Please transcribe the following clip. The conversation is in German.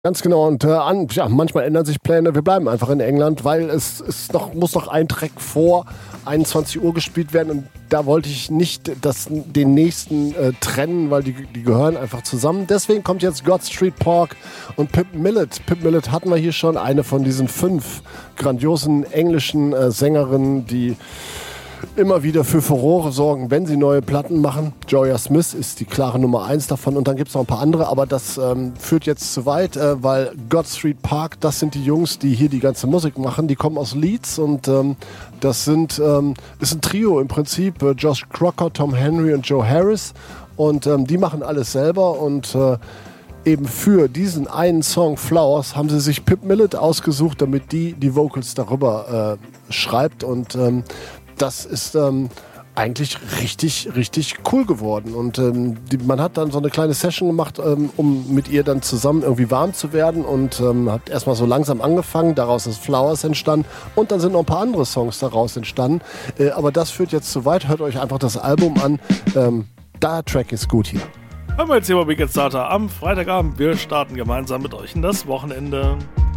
Ganz genau. Und manchmal ändern sich Pläne. Wir bleiben einfach in England, weil muss noch ein Track vor 21 Uhr gespielt werden. Und da wollte ich nicht den nächsten trennen, weil die gehören einfach zusammen. Deswegen kommt jetzt God Street Park und Pip Millett. Pip Millett hatten wir hier schon, eine von diesen 5 grandiosen englischen Sängerinnen, die immer wieder für Furore sorgen, wenn sie neue Platten machen. Joya Smith ist die klare Nummer 1 davon und dann gibt es noch ein paar andere, aber das führt jetzt zu weit, weil God Street Park, das sind die Jungs, die hier die ganze Musik machen, die kommen aus Leeds und ist ein Trio im Prinzip, Josh Crocker, Tom Henry und Joe Harris und die machen alles selber und eben für diesen einen Song Flowers haben sie sich Pip Millett ausgesucht, damit die Vocals darüber schreibt und das ist eigentlich richtig, richtig cool geworden. Und man hat dann so eine kleine Session gemacht, um mit ihr dann zusammen irgendwie warm zu werden und hat erstmal so langsam angefangen, daraus ist Flowers entstanden und dann sind noch ein paar andere Songs daraus entstanden. Aber das führt jetzt zu weit, hört euch einfach das Album an. Der Track ist gut hier. Haben wir jetzt hier bei Weekend Starter am Freitagabend. Wir starten gemeinsam mit euch in das Wochenende.